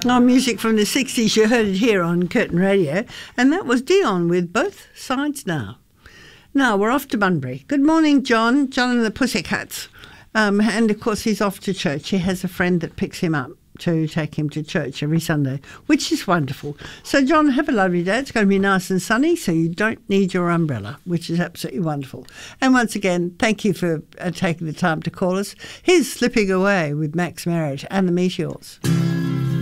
Our music from the 60s, you heard it here on Curtin Radio, and that was Dion with Both Sides Now. Now, we're off to Bunbury. Good morning, John. John and the Pussycats. And, of course, he's off to church. He has a friend that picks him up to take him to church every Sunday, which is wonderful. So, John, have a lovely day. It's going to be nice and sunny, so you don't need your umbrella, which is absolutely wonderful. And once again, thank you for taking the time to call us. Here's Slipping Away with Max Merritt and the Meteors.